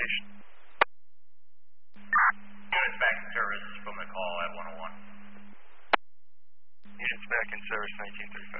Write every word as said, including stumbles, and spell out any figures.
station. Units back in service from the call at one oh one. Units back in service, nineteen thirty-five.